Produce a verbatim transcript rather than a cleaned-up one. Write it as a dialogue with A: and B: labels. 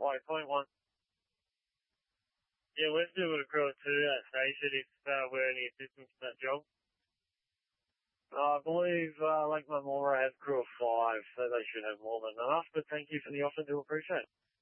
A: Wait, point one. Yeah, we're still with a crew of two at station if uh, we're any assistance for that job. Uh, I believe uh, Lake Mamora has a crew of five, so they should have more than enough, but thank you for the offer, do appreciate it.